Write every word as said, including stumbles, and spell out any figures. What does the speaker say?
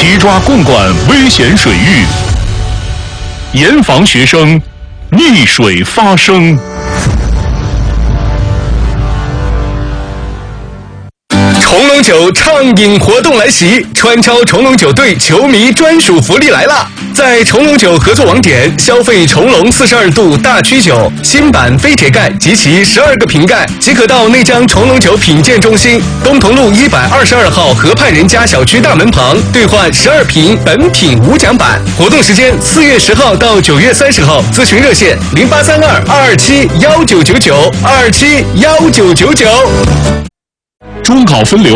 齐抓共管危险水域，严防学生溺水发生。 重龙酒畅饮活动来袭，川超重龙酒队球迷专属福利来啦！在重龙酒合作网点消费重龙四十二度大曲酒新版飞铁盖及其十二个瓶盖，即可到内江重龙酒品鉴中心东同路一百二十二号河畔人家小区大门旁兑换十二瓶本品无奖版。活动时间四月十号到九月三十号，咨询热线零八三二二二七幺九九九二二七幺九九九。 中考分流